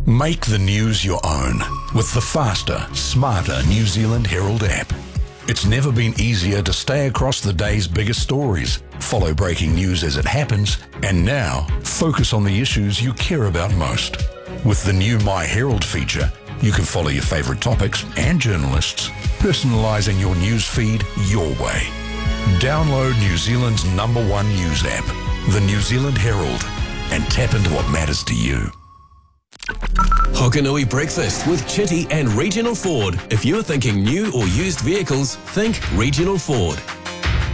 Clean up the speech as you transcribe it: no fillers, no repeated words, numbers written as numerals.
Make the news your own with the faster, smarter New Zealand Herald app. It's never been easier to stay across the day's biggest stories, follow breaking news as it happens, and now focus on the issues you care about most. With the new My Herald feature, you can follow your favourite topics and journalists, personalising your news feed your way. Download New Zealand's #1 news app, the New Zealand Herald, and tap into what matters to you. Hokanui Breakfast with Chitty and Regional Ford. If you're thinking new or used vehicles, think Regional Ford.